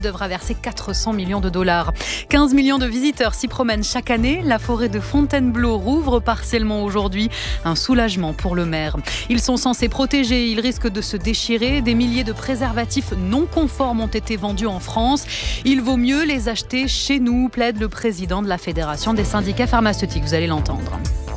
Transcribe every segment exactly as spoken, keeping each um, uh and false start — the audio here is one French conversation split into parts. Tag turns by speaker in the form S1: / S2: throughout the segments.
S1: devra verser quatre cents millions de dollars. quinze millions de visiteurs s'y promènent chaque année. La forêt de Fontainebleau rouvre partiellement aujourd'hui. Un soulagement pour le maire. Ils sont censés protéger, ils risquent de se déchirer. Des milliers de préservatifs non conformes ont été vendus en France. Il vaut mieux les acheter chez nous, plaide le président de la Fédération des syndicats pharmaceutiques. Vous allez l'entendre.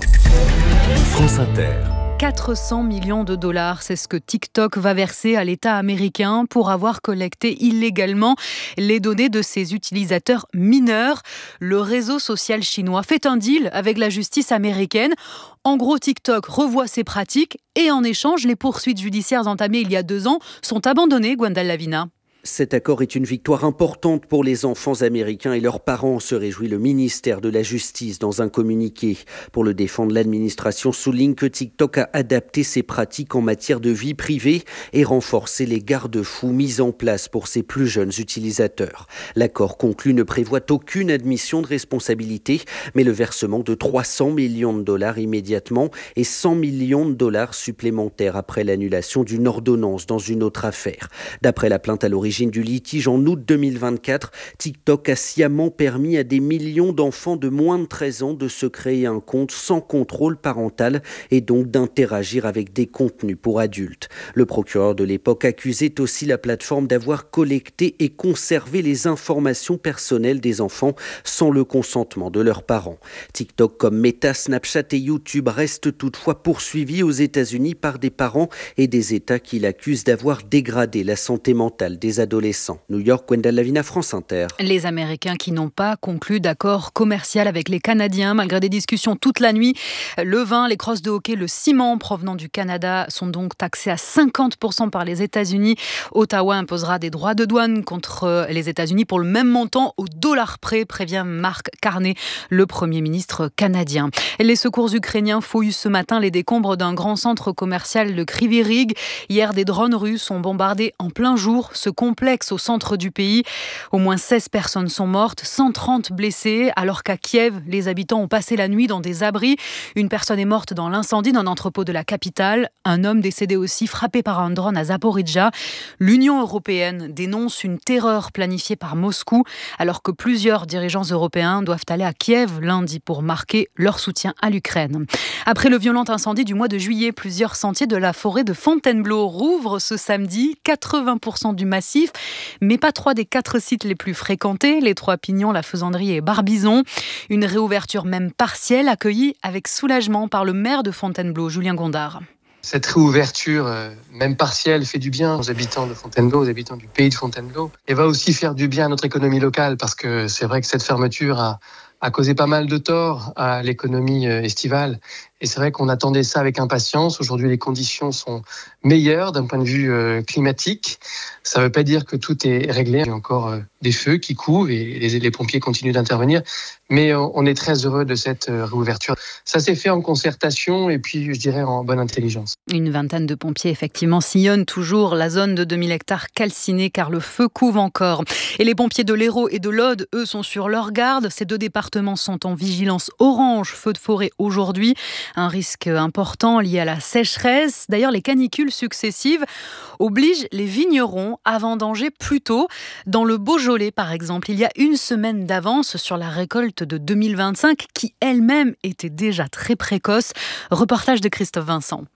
S2: France Inter.
S1: quatre cents millions de dollars, c'est ce que TikTok va verser à l'État américain pour avoir collecté illégalement les données de ses utilisateurs mineurs. Le réseau social chinois fait un deal avec la justice américaine. En gros, TikTok revoit ses pratiques et en échange, les poursuites judiciaires entamées il y a deux ans sont abandonnées, Gwendal Lavina.
S3: Cet accord est une victoire importante pour les enfants américains et leurs parents, se réjouit le ministère de la Justice dans un communiqué. Pour le défendre, l'administration souligne que TikTok a adapté ses pratiques en matière de vie privée et renforcé les garde-fous mis en place pour ses plus jeunes utilisateurs. L'accord conclu ne prévoit aucune admission de responsabilité, mais le versement de trois cents millions de dollars immédiatement et cent millions de dollars supplémentaires après l'annulation d'une ordonnance dans une autre affaire. D'après la plainte à l'origine du litige en août deux mille vingt-quatre, TikTok a sciemment permis à des millions d'enfants de moins de treize ans de se créer un compte sans contrôle parental et donc d'interagir avec des contenus pour adultes. Le procureur de l'époque accusait aussi la plateforme d'avoir collecté et conservé les informations personnelles des enfants sans le consentement de leurs parents. TikTok comme Meta, Snapchat et YouTube restent toutefois poursuivis aux États-Unis par des parents et des États qui l'accusent d'avoir dégradé la santé mentale des adolescents. New York, Gwendal Lavina, France Inter.
S1: Les Américains qui n'ont pas conclu d'accord commercial avec les Canadiens, malgré des discussions toute la nuit. Le vin, les crosses de hockey, le ciment provenant du Canada sont donc taxés à cinquante pour cent par les États-Unis. Ottawa imposera des droits de douane contre les États-Unis pour le même montant au dollar près, prévient Mark Carney, le Premier ministre canadien. Les secours ukrainiens fouillent ce matin les décombres d'un grand centre commercial de Kryvyi Rih. Hier, des drones russes ont bombardé en plein jour ce complexe au centre du pays. Au moins seize personnes sont mortes, cent trente blessées, alors qu'à Kiev, les habitants ont passé la nuit dans des abris. Une personne est morte dans l'incendie d'un entrepôt de la capitale. Un homme décédé aussi, frappé par un drone à Zaporijjia. L'Union européenne dénonce une terreur planifiée par Moscou, alors que plusieurs dirigeants européens doivent aller à Kiev lundi pour marquer leur soutien à l'Ukraine. Après le violent incendie du mois de juillet, plusieurs sentiers de la forêt de Fontainebleau rouvrent ce samedi. quatre-vingts pour cent du massif, mais pas trois des quatre sites les plus fréquentés, les Trois-Pignons, la Faisanderie et Barbizon. Une réouverture même partielle accueillie avec soulagement par le maire de Fontainebleau, Julien Gondard.
S4: Cette réouverture, euh, même partielle, fait du bien aux habitants de Fontainebleau, aux habitants du pays de Fontainebleau, et va aussi faire du bien à notre économie locale, parce que c'est vrai que cette fermeture a, a causé pas mal de tort à l'économie euh, estivale. Et c'est vrai qu'on attendait ça avec impatience. Aujourd'hui, les conditions sont meilleures d'un point de vue euh, climatique. Ça ne veut pas dire que tout est réglé. Il y a encore euh, des feux qui couvent et les, les pompiers continuent d'intervenir. Mais euh, on est très heureux de cette euh, réouverture. Ça s'est fait en concertation et puis, je dirais, en bonne intelligence.
S1: Une vingtaine de pompiers, effectivement, sillonnent toujours la zone de deux mille hectares calcinée car le feu couve encore. Et les pompiers de l'Hérault et de l'Aude, eux, sont sur leur garde. Ces deux départements sont en vigilance orange, feu de forêt aujourd'hui. Un risque important lié à la sécheresse. D'ailleurs, les canicules successives obligent les vignerons à vendanger plus tôt. Dans le Beaujolais, par exemple, il y a une semaine d'avance sur la récolte de deux mille vingt-cinq qui elle-même était déjà très précoce. Reportage de Christophe Vincent.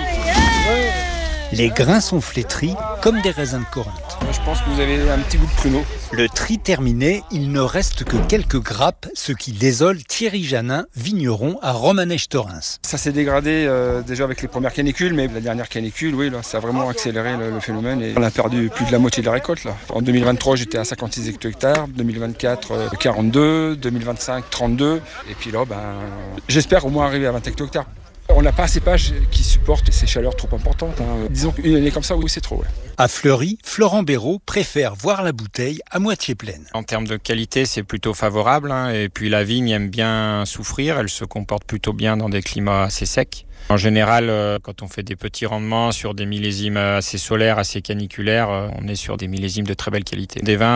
S5: Les grains sont flétris comme des raisins de Corinthe.
S6: Je pense que vous avez un petit goût de pruneau.
S5: Le tri terminé, il ne reste que quelques grappes, ce qui désole Thierry Janin, vigneron à Romanèche-Thorens.
S6: Ça s'est dégradé euh, déjà avec les premières canicules, mais la dernière canicule, oui, là, ça a vraiment accéléré le, le phénomène. Et on a perdu plus de la moitié de la récolte. Là. En deux mille vingt-trois, j'étais à cinquante-six hectares, deux mille vingt-quatre, euh, quarante-deux, deux mille vingt-cinq, trente-deux. Et puis là, ben, j'espère au moins arriver à vingt hectares. On n'a pas un cépage qui supporte ces chaleurs trop importantes. Hein. Disons qu'une année comme ça, oui, c'est trop. Ouais.
S5: À Fleury, Florent Béraud préfère voir la bouteille à moitié pleine.
S7: En termes de qualité, c'est plutôt favorable. Hein. Et puis la vigne aime bien souffrir. Elle se comporte plutôt bien dans des climats assez secs. En général, euh, quand on fait des petits rendements sur des millésimes assez solaires, assez caniculaires, euh, on est sur des millésimes de très belle qualité. Des vins avec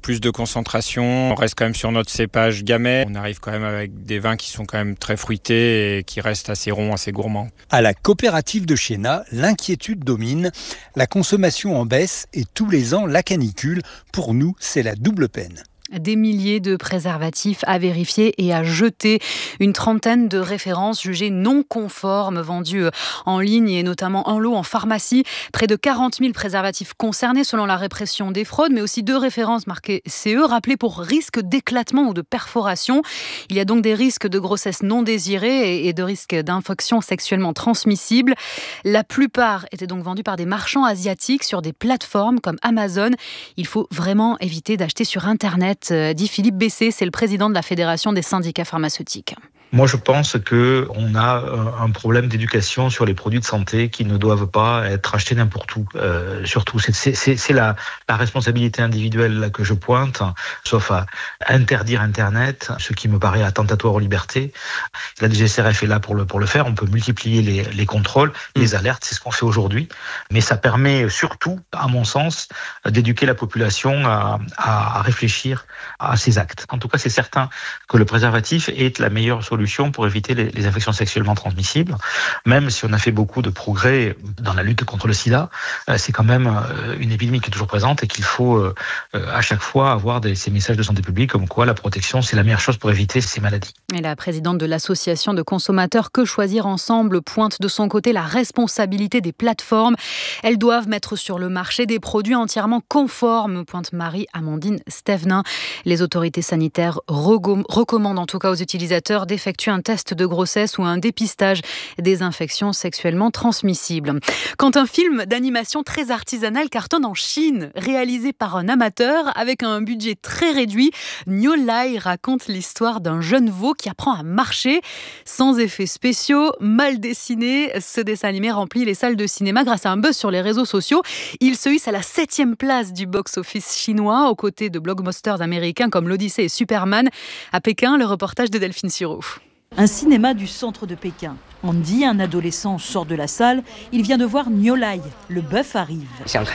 S7: plus de concentration. On reste quand même sur notre cépage Gamay. On arrive quand même avec des vins qui sont quand même très fruités et qui restent assez ronds, assez gourmands.
S5: À la coopérative de Chéna, l'inquiétude domine. La consommation en baisse et tous les ans la canicule. Pour nous, c'est la double peine.
S1: Des milliers de préservatifs à vérifier et à jeter. Une trentaine de références jugées non conformes vendues en ligne et notamment en lot en pharmacie. Près de quarante mille préservatifs concernés selon la répression des fraudes, mais aussi deux références marquées C E, rappelées pour risque d'éclatement ou de perforation. Il y a donc des risques de grossesse non désirée et de risques d'infection sexuellement transmissible. La plupart étaient donc vendus par des marchands asiatiques sur des plateformes comme Amazon. Il faut vraiment éviter d'acheter sur Internet, dit Philippe Bessé, c'est le président de la Fédération des syndicats pharmaceutiques.
S8: Moi, je pense qu'on a un problème d'éducation sur les produits de santé qui ne doivent pas être achetés n'importe où. Euh, surtout, c'est, c'est, c'est la, la responsabilité individuelle là, que je pointe, sauf à interdire Internet, ce qui me paraît attentatoire aux libertés. La D G C R F est là pour le, pour le faire. On peut multiplier les, les contrôles, mmh. les alertes, c'est ce qu'on fait aujourd'hui. Mais ça permet surtout, à mon sens, d'éduquer la population à, à, à réfléchir à ces actes. En tout cas, c'est certain que le préservatif est la meilleure solution pour éviter les, les infections sexuellement transmissibles. Même si on a fait beaucoup de progrès dans la lutte contre le sida, euh, c'est quand même euh, une épidémie qui est toujours présente et qu'il faut euh, euh, à chaque fois avoir des, ces messages de santé publique comme quoi la protection, c'est la meilleure chose pour éviter ces maladies.
S1: Et la présidente de l'association de consommateurs Que Choisir Ensemble pointe de son côté la responsabilité des plateformes. Elles doivent mettre sur le marché des produits entièrement conformes, pointe Marie-Amandine Stevenin. Les autorités sanitaires rego- recommandent en tout cas aux utilisateurs d'effectuer un test de grossesse ou un dépistage des infections sexuellement transmissibles. Quand un film d'animation très artisanal cartonne en Chine, réalisé par un amateur avec un budget très réduit, Niu Lai raconte l'histoire d'un jeune veau qui apprend à marcher sans effets spéciaux, mal dessiné. Ce dessin animé remplit les salles de cinéma grâce à un buzz sur les réseaux sociaux. Il se hisse à la septième place du box-office chinois, aux côtés de blockbusters américains comme l'Odyssée et Superman. À Pékin, le reportage de Delphine Suro.
S9: Un cinéma du centre de Pékin. Andy, un adolescent, sort de la salle. Il vient de voir Niu Lai. Le bœuf arrive.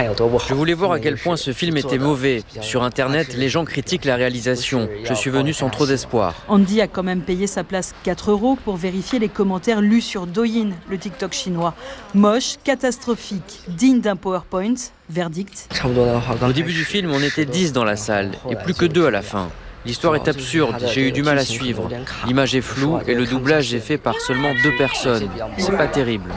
S10: Je voulais voir à quel point ce film était mauvais. Sur Internet, les gens critiquent la réalisation. Je suis venu sans trop d'espoir.
S9: Andy a quand même payé sa place quatre euros pour vérifier les commentaires lus sur Douyin, le TikTok chinois. Moche, catastrophique, digne d'un PowerPoint. Verdict.
S10: Au début du film, on était dix dans la salle et plus que deux à la fin. L'histoire est absurde, j'ai eu du mal à suivre. L'image est floue et le doublage est fait par seulement deux personnes. C'est pas terrible.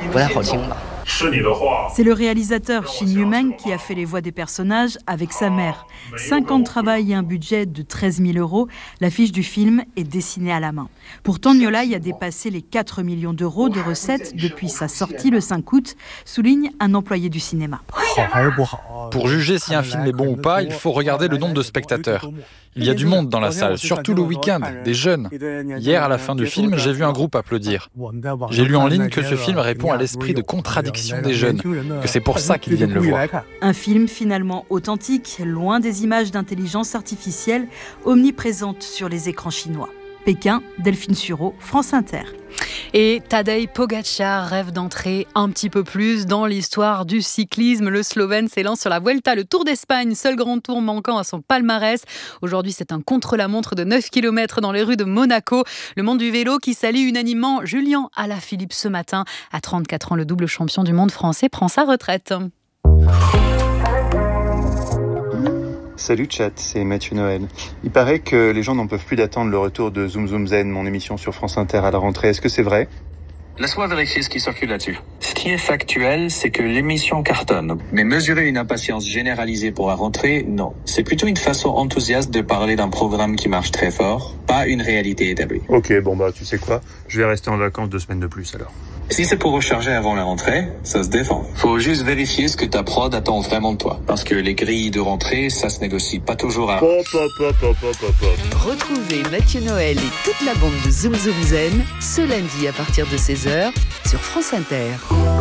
S9: C'est le réalisateur Shin Yu-meng qui a fait les voix des personnages avec sa mère. Cinq ans de travail et un budget de treize mille euros. L'affiche du film est dessinée à la main. Pourtant, Niu Lai a dépassé les quatre millions d'euros de recettes depuis sa sortie le cinq août, souligne un employé du cinéma.
S11: Pour juger si un film est bon ou pas, il faut regarder le nombre de spectateurs. Il y a du monde dans la salle, surtout le week-end, des jeunes. Hier, à la fin du film, j'ai vu un groupe applaudir. J'ai lu en ligne que ce film répond à l'esprit de contradiction des jeunes, que c'est pour ça qu'ils viennent le voir.
S9: Un film finalement authentique, loin des images d'intelligence artificielle omniprésentes sur les écrans chinois. Pékin, Delphine Suro, France Inter.
S1: Et Tadej Pogačar rêve d'entrer un petit peu plus dans l'histoire du cyclisme. Le Slovène s'élance sur la Vuelta, le Tour d'Espagne, seul grand tour manquant à son palmarès. Aujourd'hui, c'est un contre-la-montre de neuf kilomètres dans les rues de Monaco. Le monde du vélo qui salue unanimement Julien Alaphilippe ce matin. À trente-quatre ans, le double champion du monde français prend sa retraite.
S12: Salut chat, c'est Mathieu Noël. Il paraît que les gens n'en peuvent plus d'attendre le retour de Zoom Zoom Zen, mon émission sur France Inter à la rentrée. Est-ce que c'est vrai ?
S13: Laisse-moi vérifier ce qui circule là-dessus. Ce qui est factuel, c'est que l'émission cartonne. Mais mesurer une impatience généralisée pour la rentrée, non. C'est plutôt une façon enthousiaste de parler d'un programme qui marche très fort, pas une réalité établie.
S12: Ok, bon bah tu sais quoi, je vais rester en vacances deux semaines de plus alors.
S13: Si c'est pour recharger avant la rentrée, ça se défend. Faut juste vérifier ce que ta prod attend vraiment de toi. Parce que les grilles de rentrée, ça se négocie pas toujours à...
S12: Pop, pop, pop, pop, pop, pop.
S14: Retrouvez Mathieu Noël et toute la bande de Zoom Zoom Zen ce lundi à partir de seize heures sur France Inter.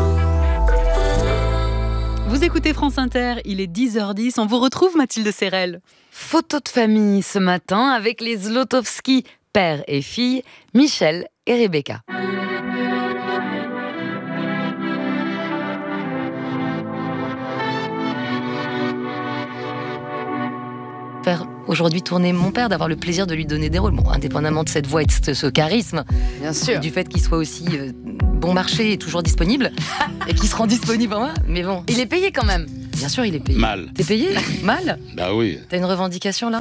S1: Vous écoutez France Inter, il est dix heures dix. On vous retrouve, Mathilde Serrel.
S14: Photo de famille ce matin avec les Zlotowski, père et fille, Michel et Rebecca.
S15: faire aujourd'hui tourner mon père, d'avoir le plaisir de lui donner des rôles, bon, indépendamment de cette voix et de ce, ce charisme,
S16: bien sûr,
S15: et du fait qu'il soit aussi euh, bon marché et toujours disponible, et qu'il se rend disponible pour moi, mais bon.
S16: Il est payé quand même.
S15: Bien sûr, il est payé.
S17: Mal.
S15: T'es payé ? Mal ?
S17: Bah oui.
S15: T'as une revendication là ?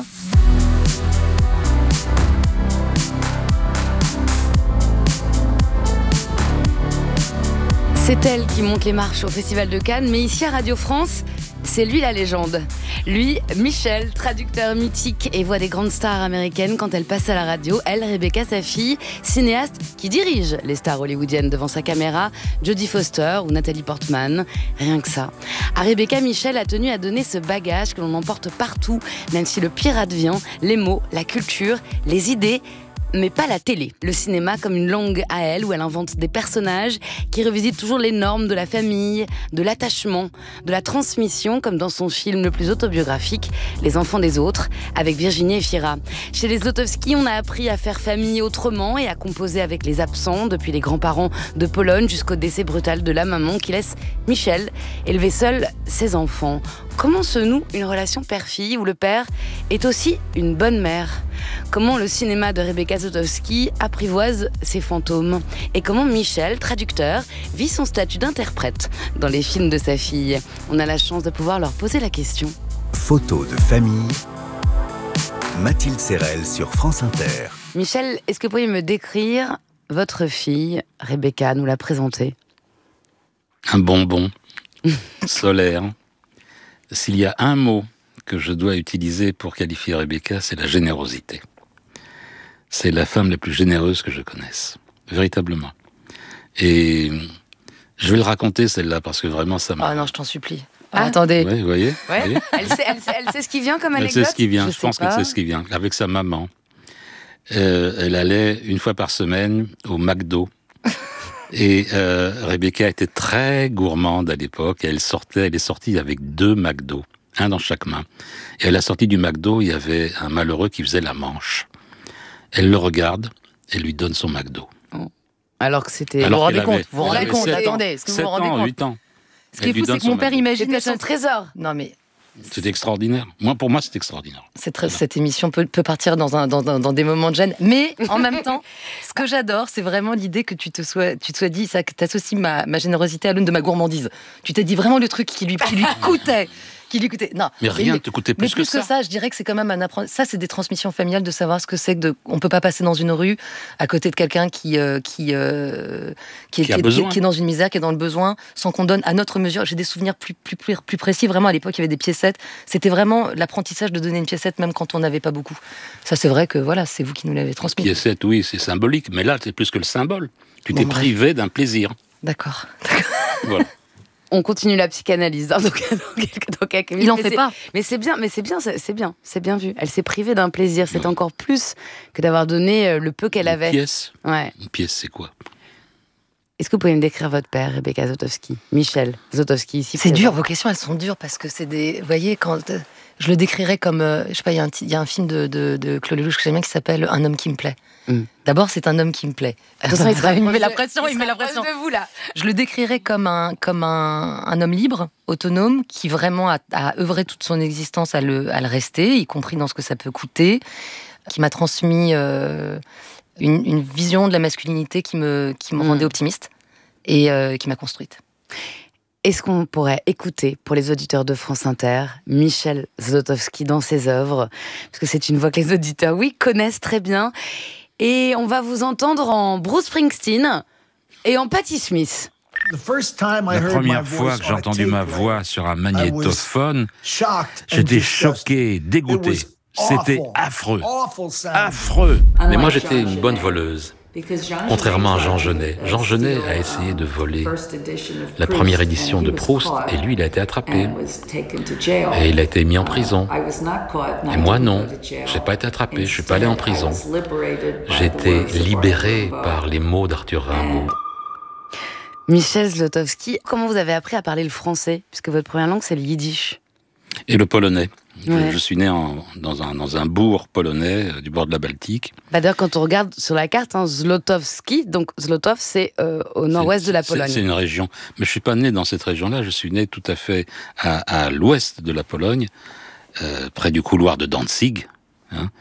S16: C'est elle qui monte les marches au Festival de Cannes, mais ici à Radio France, c'est lui la légende. Lui, Michel, traducteur mythique et voix des grandes stars américaines quand elles passent à la radio. Elle, Rebecca, sa fille, cinéaste qui dirige les stars hollywoodiennes devant sa caméra, Jodie Foster ou Nathalie Portman. Rien que ça. À Rebecca, Michel a tenu à donner ce bagage que l'on emporte partout, même si le pire advient, les mots, la culture, les idées, mais pas la télé. Le cinéma comme une langue à elle, où elle invente des personnages qui revisitent toujours les normes de la famille, de l'attachement, de la transmission, comme dans son film le plus autobiographique, Les enfants des autres, avec Virginie Efira. Chez les Zlotowski, on a appris à faire famille autrement et à composer avec les absents, depuis les grands-parents de Pologne jusqu'au décès brutal de la maman qui laisse Michel élever seul ses enfants. Comment se noue une relation père-fille où le père est aussi une bonne mère ? Comment le cinéma de Rebecca Zlotowski apprivoise ses fantômes ? Et comment Michel, traducteur, vit son statut d'interprète dans les films de sa fille ? On a la chance de pouvoir leur poser la question.
S2: Photo de famille, Mathilde Serrel sur France Inter.
S16: Michel, est-ce que vous pourriez me décrire votre fille, Rebecca, nous la présenter ?
S17: Un bonbon solaire. S'il y a un mot que je dois utiliser pour qualifier Rebecca, c'est la générosité. C'est la femme la plus généreuse que je connaisse, véritablement. Et je vais le raconter, celle-là, parce que vraiment, ça m'a...
S15: Ah non, je t'en supplie. Ah, attendez.
S17: Oui, vous voyez,
S16: ouais.
S17: voyez
S16: elle, sait, elle, sait, elle sait ce qui vient comme anecdote ?
S17: Elle sait ce qui vient, je, je pense
S16: pas.
S17: qu'elle sait ce qui vient. Avec sa maman, euh, elle allait une fois par semaine au McDo. Et euh, Rebecca était très gourmande à l'époque. Et elle sortait, elle est sortie avec deux McDo, un dans chaque main. Et à la sortie du McDo, il y avait un malheureux qui faisait la manche. Elle le regarde et lui donne son McDo.
S16: Oh. Alors que c'était...
S17: Alors
S15: vous vous rendez
S17: avait,
S15: compte Vous vous rendez compte Attendez, est-ce que vous vous rendez compte
S17: huit ans.
S15: Ce qui est fou, c'est que mon père imagine...
S16: C'était son trésor.
S15: Non mais...
S17: C'est extraordinaire. Moi, pour moi, c'est extraordinaire.
S15: C'est très, cette émission peut, peut partir dans, un, dans, dans, dans des moments de gêne. Mais en même temps, ce que j'adore, c'est vraiment l'idée que tu te sois, tu te sois dit, ça, que tu associes ma, ma générosité à l'aune de ma gourmandise. Tu t'es dit vraiment le truc qui lui, qui lui coûtait. Qui lui coûtait. Non,
S17: mais rien ne te coûtait plus,
S15: mais plus
S17: que ça.
S15: que ça, je dirais que c'est quand même un apprentissage. Ça, c'est des transmissions familiales de savoir ce que c'est que de. On peut pas passer dans une rue à côté de quelqu'un qui euh, qui, euh, qui,
S17: qui,
S15: est,
S17: qui,
S15: qui, qui est dans une misère, qui est dans le besoin, sans qu'on donne à notre mesure. J'ai des souvenirs plus plus plus, plus précis. Vraiment, à l'époque, il y avait des piécettes. C'était vraiment l'apprentissage de donner une piécette, même quand on n'avait pas beaucoup. Ça, c'est vrai que voilà, c'est vous qui nous l'avez transmis.
S17: Piécette, oui, c'est symbolique, mais là, c'est plus que le symbole. Tu bon, t'es bref. privé d'un plaisir.
S15: D'accord.
S17: Voilà.
S16: On continue la psychanalyse. Hein, donc, donc, donc,
S15: il n'en fait pas.
S16: Mais c'est bien, mais c'est bien, c'est, c'est bien, c'est bien vu. Elle s'est privée d'un plaisir. C'est ouais. encore plus que d'avoir donné le peu qu'elle
S17: une
S16: avait.
S17: Pièce.
S16: Ouais.
S17: Une pièce, c'est quoi ?
S16: Est-ce que vous pouvez me décrire votre père, Rebecca Zlotowski, Michel Zlotowski ici ?
S15: C'est dur, vos questions, elles sont dures parce que c'est des. Vous voyez, quand euh, je le décrirais comme, euh, je sais pas, il y, y a un film de, de, de Claude Lelouch que j'aime bien qui s'appelle Un homme qui me plaît. Mm. D'abord, c'est un homme qui me plaît.
S16: Attention, il, sera,
S15: il me met la pression, il, il me met la pression.
S16: De vous, là.
S15: Je le décrirais comme un, comme un, un homme libre, autonome, qui vraiment a, a œuvré toute son existence à le, à le rester, y compris dans ce que ça peut coûter, qui m'a transmis euh, une, une vision de la masculinité qui me, qui me mm. rendait optimiste et euh, qui m'a construite.
S16: Est-ce qu'on pourrait écouter, pour les auditeurs de France Inter, Michel Zlotowski dans ses œuvres ? Parce que c'est une voix que les auditeurs, oui, connaissent très bien. Et on va vous entendre en Bruce Springsteen et en Patti Smith.
S17: La première fois que j'ai entendu ma voix sur un magnétophone, j'étais choqué, dégoûté. C'était affreux. Affreux.
S18: Mais moi, j'étais une bonne voleuse. Contrairement à Jean Genet. Jean Genet a essayé de voler la première édition de Proust, et lui, il a été attrapé. Et il a été mis en prison. Et moi, non. J'ai pas été attrapé, je suis pas allé en prison. J'ai été libéré par les mots d'Arthur Rimbaud.
S16: Michel Zlotowski, comment vous avez appris à parler le français ? Puisque votre première langue, c'est le yiddish.
S17: Et le polonais.
S16: Ouais.
S17: Je, je suis né en, dans, un, dans un bourg polonais euh, du bord de la Baltique.
S16: Bah d'ailleurs, quand on regarde sur la carte, hein, Zlotowski, donc Zlotów, c'est euh, au nord-ouest
S17: c'est,
S16: de la Pologne.
S17: C'est, c'est une région. Mais je suis pas né dans cette région-là. Je suis né tout à fait à, à l'ouest de la Pologne, euh, près du couloir de Danzig. Hein.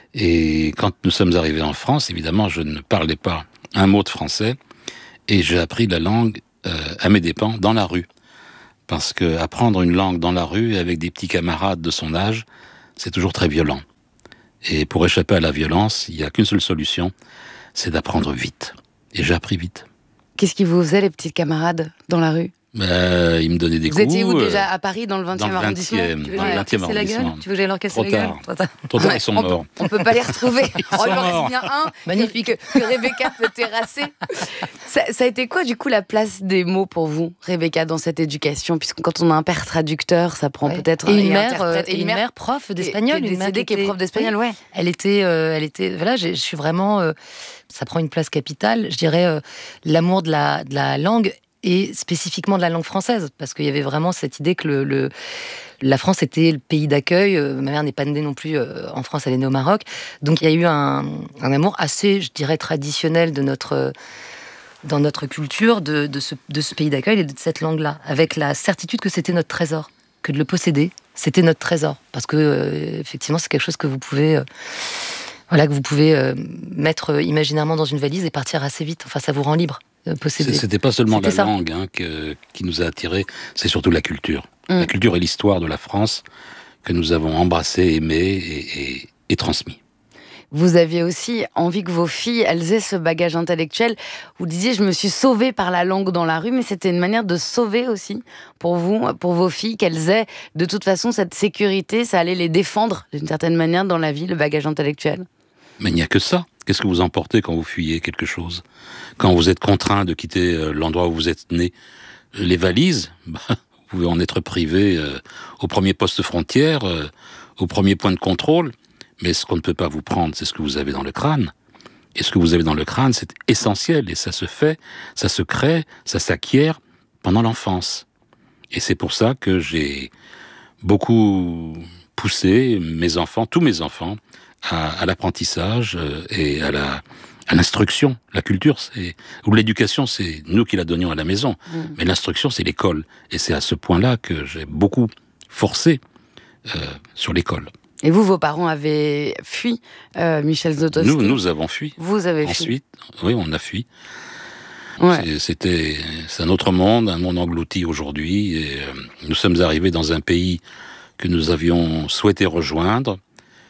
S17: Et quand nous sommes arrivés en France, évidemment, je ne parlais pas un mot de français, et j'ai appris la langue euh, à mes dépens, dans la rue. Parce que apprendre une langue dans la rue avec des petits camarades de son âge, c'est toujours très violent. Et pour échapper à la violence, il n'y a qu'une seule solution, c'est d'apprendre vite. Et j'ai appris vite.
S16: Qu'est-ce qui vous faisaient, les petits camarades, dans la rue ?
S17: Bah, ils me donnaient des
S16: vous
S17: coups.
S16: Vous étiez où déjà ?
S17: euh,
S16: À Paris, dans le vingtième
S17: dans le
S16: arrondissement ?
S17: Dans le vingtième arrondissement.
S15: Tu veux que j'aille leur casser
S17: Trop
S15: la gueule ?
S17: tard.
S15: Trop tard.
S17: Trop tard, ils sont
S16: on
S17: morts.
S16: Peut, on peut pas les retrouver.
S17: Ils
S16: oh,
S17: sont
S16: il en
S17: morts.
S16: reste bien un.
S15: Magnifique.
S16: Que, que Rebecca peut terrasser. Ça, ça a été quoi, du coup, la place des mots pour vous, Rebecca, dans cette éducation ? Puisque quand on a un père traducteur, ça prend ouais. peut-être...
S15: Et
S16: un,
S15: une
S16: et
S15: mère, euh, et une mère, mère prof d'espagnol.
S16: Qui est décédée, qui est prof d'espagnol,
S15: oui.
S16: ouais.
S15: Elle était... Euh, elle était voilà, je suis vraiment... Euh, ça prend une place capitale. Je dirais euh, l'amour de la, de la langue et spécifiquement de la langue française, parce qu'il y avait vraiment cette idée que le, le, la France était le pays d'accueil. Ma mère n'est pas née non plus en France, elle est née au Maroc. Donc il y a eu un, un amour assez, je dirais, traditionnel de notre, dans notre culture de, de, ce, de ce pays d'accueil et de cette langue-là, avec la certitude que c'était notre trésor, que de le posséder, c'était notre trésor. Parce que, euh, effectivement, c'est quelque chose que vous pouvez... Euh, voilà, que vous pouvez euh, mettre imaginairement dans une valise et partir assez vite. Enfin, ça vous rend libre. Posséder.
S17: C'était pas seulement
S15: C'était
S17: la
S15: ça.
S17: langue hein, que, qui nous a attirés, c'est surtout la culture. Mmh. La culture et l'histoire de la France que nous avons embrassée, aimée et, et, et transmis.
S16: Vous aviez aussi envie que vos filles, elles aient ce bagage intellectuel. Vous disiez, je me suis sauvée par la langue dans la rue, mais c'était une manière de sauver aussi pour vous, pour vos filles, qu'elles aient de toute façon cette sécurité, ça allait les défendre d'une certaine manière dans la vie, le bagage intellectuel.
S17: Mais il n'y a que ça. Qu'est-ce que vous emportez quand vous fuyez quelque chose ? Quand vous êtes contraint de quitter l'endroit où vous êtes né ? Les valises, bah, vous pouvez en être privé euh, au premier poste frontière, euh, au premier point de contrôle, mais ce qu'on ne peut pas vous prendre, c'est ce que vous avez dans le crâne. Et ce que vous avez dans le crâne, c'est essentiel, et ça se fait, ça se crée, ça s'acquiert pendant l'enfance. Et c'est pour ça que j'ai beaucoup poussé mes enfants, tous mes enfants, à, à l'apprentissage et à la à l'instruction. La culture, c'est ou l'éducation, c'est nous qui la donnions à la maison. Mmh. Mais l'instruction, c'est l'école. Et c'est à ce point-là que j'ai beaucoup forcé euh, sur l'école.
S16: Et vous, vos parents avaient fui, euh, Michel Zlotowski ?
S17: Nous, nous avons fui.
S16: Vous avez fui.
S17: Ensuite, oui, on a fui.
S16: Ouais.
S17: C'est, c'était, c'est un autre monde, un monde englouti aujourd'hui. Et, euh, nous sommes arrivés dans un pays que nous avions souhaité rejoindre.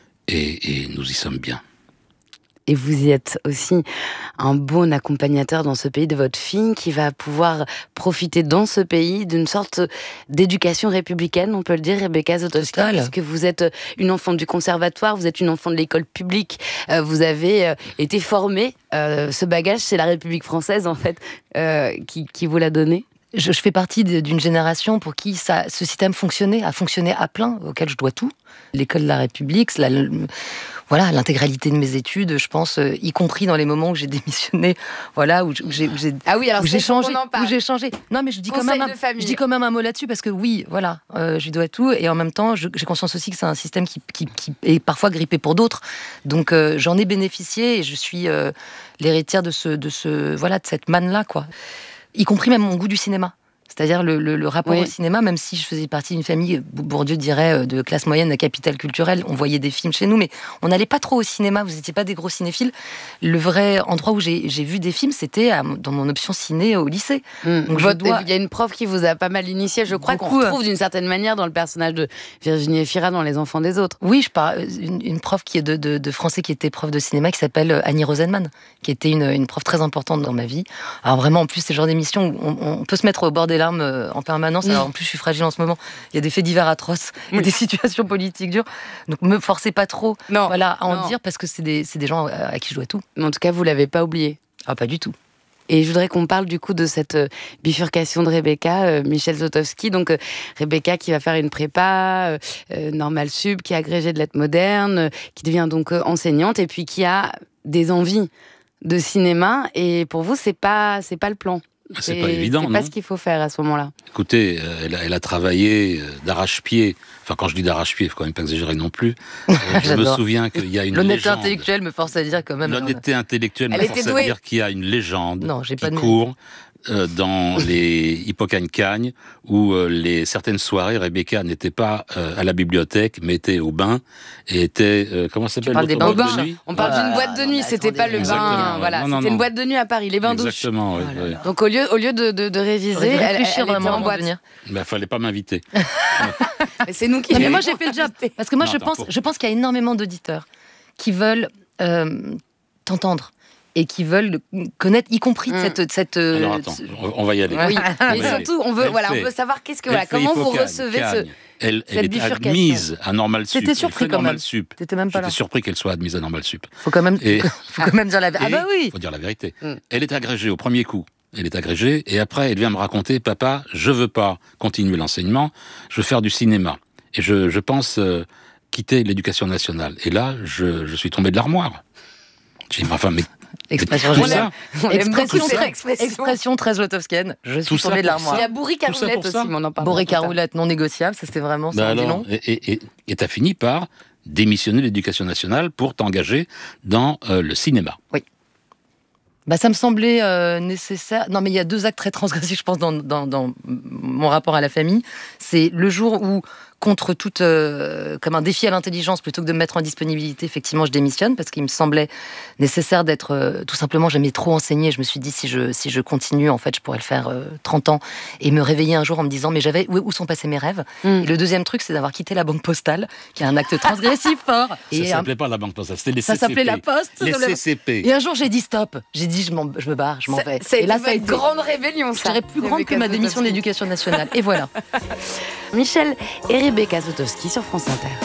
S17: Et, et nous y sommes bien.
S16: Et vous y êtes aussi un bon accompagnateur dans ce pays de votre fille qui va pouvoir profiter dans ce pays d'une sorte d'éducation républicaine, on peut le dire, Rebecca Zlotowski, puisque vous êtes une enfant du conservatoire, vous êtes une enfant de l'école publique, euh, vous avez euh, été formée. Euh, ce bagage, c'est la République française, en fait, euh, qui, qui vous l'a donné.
S15: Je, je fais partie d'une génération pour qui ça, ce système fonctionnait, a fonctionné à plein, auquel je dois tout. L'école de la République, la, voilà, l'intégralité de mes études, je pense, euh, y compris dans les moments où j'ai démissionné, voilà, où j'ai, où j'ai,
S16: ah oui, alors
S15: où j'ai changé,
S16: où
S15: j'ai changé. Non, mais je dis quand même, un, je dis quand même un mot là-dessus parce que oui, voilà, euh, je lui dois tout, et en même temps, je, j'ai conscience aussi que c'est un système qui, qui, qui est parfois grippé pour d'autres. Donc, euh, j'en ai bénéficié et je suis euh, l'héritière de ce, de ce, voilà, de cette manne-là, quoi. Y compris même mon goût du cinéma. C'est-à-dire le, le, le rapport oui. au cinéma, même si je faisais partie d'une famille, Bourdieu dirait, de classe moyenne, à capitale culturelle, on voyait des films chez nous, mais on n'allait pas trop au cinéma, vous n'étiez pas des gros cinéphiles. Le vrai endroit où j'ai, j'ai vu des films, c'était à, dans mon option ciné au lycée.
S16: Mmh. Donc je dois... Il y a une prof qui vous a pas mal initié, je crois, Beaucoup, qu'on retrouve d'une certaine manière dans le personnage de Virginie Efira dans Les Enfants des Autres.
S15: Oui, je parle, une, une prof qui est de, de, de français qui était prof de cinéma, qui s'appelle Annie Rosenman, qui était une, une prof très importante dans ma vie. Alors vraiment, en plus, c'est le genre d'émission où on, on peut se mettre au bord des larmes en permanence. Alors en plus, je suis fragile en ce moment. Il y a des faits divers atroces, oui. des situations politiques dures. Donc me forcez pas trop
S16: non,
S15: voilà, à en
S16: non.
S15: dire parce que c'est des, c'est des gens à qui je dois tout.
S16: Mais en tout cas, vous l'avez pas oublié.
S15: Ah, pas du tout.
S16: Et je voudrais qu'on parle du coup de cette bifurcation de Rebecca, euh, Michel Zlotowski. Donc euh, Rebecca qui va faire une prépa, euh, normale sup, qui est agrégée de lettres modernes, euh, qui devient donc euh, enseignante et puis qui a des envies de cinéma. Et pour vous, c'est pas, c'est pas le plan.
S17: C'est, c'est pas évident,
S16: c'est
S17: non ?
S16: C'est pas ce qu'il faut faire à ce moment-là.
S17: Écoutez, elle a, elle a travaillé d'arrache-pied. Enfin, quand je dis d'arrache-pied, il faut quand même pas exagérer non plus. Je me souviens qu'il y a une
S15: L'honnêteté
S17: légende.
S15: intellectuelle me force à dire quand même.
S17: L'honnêteté intellectuelle
S16: elle
S17: me force à dire qu'il y a une légende
S15: non, j'ai
S17: qui
S15: pas de
S17: court euh, dans les Hippocagnes-Cagnes, où euh, les certaines soirées, Rebecca n'était pas euh, à la bibliothèque, mais était au bain, et était, euh, comment ça s'appelle?
S16: On parle des bains
S17: de nuit.
S16: On parle d'une boîte de nuit, c'était pas le bain, voilà,
S17: non, non,
S16: c'était
S17: non.
S16: une boîte de nuit à Paris, les bains douches.
S17: Exactement, oui, oui.
S16: Donc au lieu, au lieu de, de, de réviser, elle, elle était en boîte.
S17: Il ben, fallait pas m'inviter.
S16: Mais c'est nous qui.
S15: Non, mais moi j'ai fait le job parce que moi
S17: Non,
S15: je
S17: attends,
S15: pense,
S17: pour-
S15: je pense qu'il y a énormément d'auditeurs qui veulent euh, t'entendre et qui veulent connaître, y compris
S16: Mm.
S15: cette cette. euh,
S17: Alors attends, on va y aller.
S16: Oui,
S17: On va
S16: mais
S17: y aller.
S16: surtout, on veut,
S17: Elle
S16: voilà,
S17: fait-
S16: on veut savoir qu'est-ce que,
S17: elle
S16: voilà,
S17: fait
S16: comment vous
S17: Hippocane,
S16: recevez ce.
S17: Cagne. Elle,
S16: cette
S17: elle est
S16: bifurcation.
S17: admise à Normal Sup.
S15: T'étais
S17: Elle
S15: surpris
S17: fait
S15: quand
S17: Normal
S15: même.
S17: Sup.
S15: T'étais même pas là.
S17: J'étais surpris qu'elle soit admise à Normal Sup.
S15: Faut quand même,
S17: Et-
S15: faut quand même dire la vérité. Ah bah oui.
S17: Il faut dire la vérité.
S16: Mm.
S17: Elle est agrégée au premier coup. Elle est agrégée et après elle vient me raconter, papa, je veux pas continuer l'enseignement, je veux faire du cinéma et je, je pense euh, quitter l'éducation nationale. Et là, je, je suis tombé de l'armoire. J'ai dit, mais enfin, mais
S15: Expression
S17: tout
S15: géniale.
S17: ça,
S15: Expression,
S16: beaucoup cette
S15: très,
S16: expression.
S15: expression très zlotowskienne. Je suis
S17: Tout ça
S15: tombée de
S17: pour
S15: l'armoire.
S16: Il y a bourrique à
S17: Tout ça
S16: roulette
S17: pour ça.
S16: aussi, mais on en parle.
S15: Bourrique à roulette non négociable, ça c'était vraiment ça.
S17: bah
S15: en dit
S17: alors,
S15: long.
S17: et et- et- et t'as fini par démissionner de l'éducation nationale pour t'engager dans euh, le cinéma.
S15: Bah, ça me semblait euh, nécessaire. Non, mais il y a deux actes très transgressifs, je pense, dans, dans, dans mon rapport à la famille. C'est le jour où, contre toute, euh, comme un défi à l'intelligence, plutôt que de me mettre en disponibilité, effectivement, je démissionne parce qu'il me semblait nécessaire d'être, euh, tout simplement, j'aimais trop enseigner. Je me suis dit, si je, si je continue, en fait, je pourrais le faire euh, trente ans et me réveiller un jour en me disant, mais j'avais, où, où sont passés mes rêves?
S16: Mm.
S15: Et le deuxième truc, c'est d'avoir quitté la banque postale, qui est un acte transgressif fort.
S17: Ça
S15: Et un-
S17: s'appelait pas la Banque Postale, c'était les
S15: ça
S17: C C P.
S15: s'appelait la Poste. ça
S17: Les
S15: s'appelait-
S17: C C P.
S15: Et un jour, j'ai dit stop. J'ai dit, je, m'en- je me barre, je m'en vais.
S16: Ça a
S15: Et là,
S16: été
S15: ça a
S16: une
S15: été
S16: grande rébellion,
S15: je
S16: ça.
S15: dirais plus grande que
S16: Rebecca
S15: ma démission de
S16: Zlotowski.
S15: l'éducation nationale. Et voilà.
S16: Michel et Rebecca Zlotowski sur France Inter.